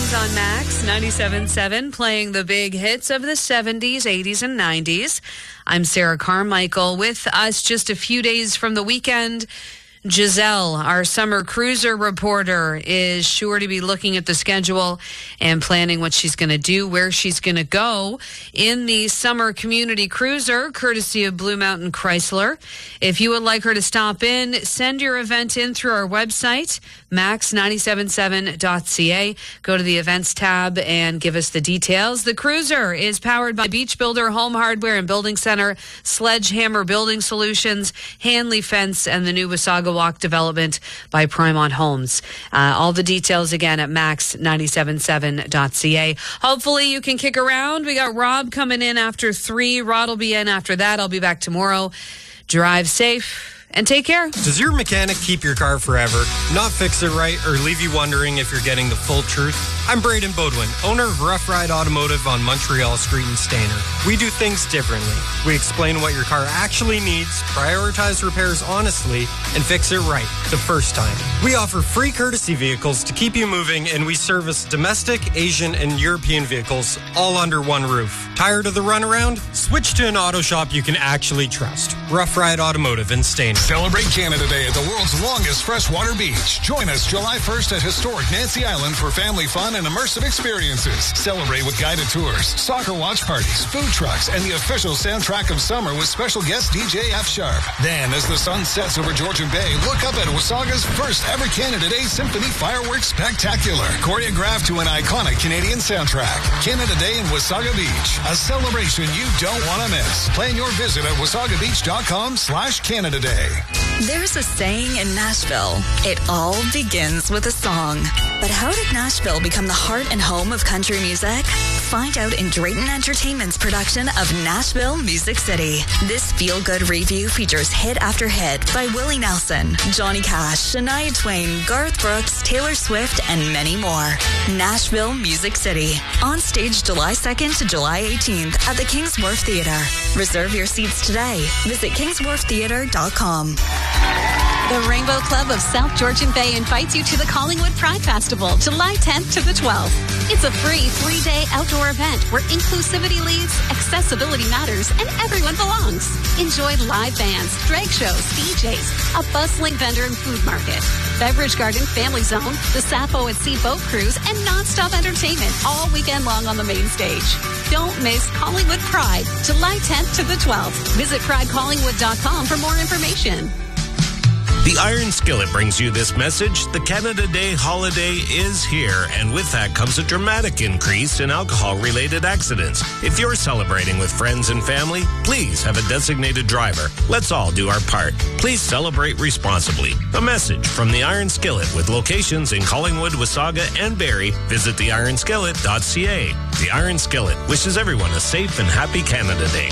Weekends on Max 97.7, playing the big hits of the 70s, 80s, and 90s. I'm Sarah Carmichael. With us just a few days from the weekend, Giselle, our summer cruiser reporter, is sure to be looking at the schedule and planning what she's going to do, where she's going to go in the summer community cruiser, courtesy of Blue Mountain Chrysler. If you would like her to stop in, send your event in through our website, max977.ca. Go to the events tab and give us the details. The cruiser is powered by Beach Builder, Home Hardware and Building Center, Sledgehammer Building Solutions, Hanley Fence, and the new Wasaga Walk development by Primont Homes. All the details again at max977.ca. Hopefully you can kick around. We got Rob coming in after 3. Rod will be in after that. I'll be back tomorrow. Drive safe and take care. Does your mechanic keep your car forever, not fix it right, or leave you wondering if you're getting the full truth? I'm Braden Bodwin, owner of Rough Ride Automotive on Montreal Street in Stayner. We do things differently. We explain what your car actually needs, prioritize repairs honestly, and fix it right the first time. We offer free courtesy vehicles to keep you moving, and we service domestic, Asian, and European vehicles all under one roof. Tired of the runaround? Switch to an auto shop you can actually trust. Rough Ride Automotive in Stayner. Celebrate Canada Day at the world's longest freshwater beach. Join us July 1st at historic Nancy Island for family fun and immersive experiences. Celebrate with guided tours, soccer watch parties, food trucks, and the official soundtrack of summer with special guest DJ F Sharp. Then, as the sun sets over Georgian Bay, look up at Wasaga's first ever Canada Day Symphony Fireworks Spectacular, choreographed to an iconic Canadian soundtrack. Canada Day in Wasaga Beach, a celebration you don't want to miss. Plan your visit at wasagabeach.com/Canada Day. There's a saying in Nashville, it all begins with a song. But how did Nashville become the heart and home of country music? Find out in Drayton Entertainment's production of Nashville Music City. This feel-good review features hit after hit by Willie Nelson, Johnny Cash, Shania Twain, Garth Brooks, Taylor Swift, and many more. Nashville Music City. On stage July 2nd to July 18th at the Kings Wharf Theatre. Reserve your seats today. Visit kingswharftheatre.com. The Rainbow Club of South Georgian Bay invites you to the Collingwood Pride Festival, July 10th to the 12th. It's a free 3-day outdoor event where inclusivity leads, accessibility matters, and everyone belongs. Enjoy live bands, drag shows, DJs, a bustling vendor and food market, beverage garden, family zone, the Sappho at Sea boat cruise, and nonstop entertainment all weekend long on the main stage. Don't miss Collingwood Pride, July 10th to the 12th. Visit pridecollingwood.com for more information. The Iron Skillet brings you this message. The Canada Day holiday is here, and with that comes a dramatic increase in alcohol-related accidents. If you're celebrating with friends and family, please have a designated driver. Let's all do our part. Please celebrate responsibly. A message from the Iron Skillet with locations in Collingwood, Wasaga, and Barrie. Visit theIronskillet.ca. The Iron Skillet wishes everyone a safe and happy Canada Day.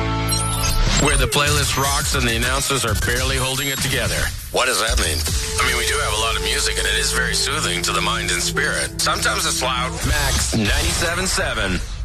Where the playlist rocks and the announcers are barely holding it together. What does that mean? I mean, we do have a lot of music, and it is very soothing to the mind and spirit. Sometimes it's loud. Max 97.7.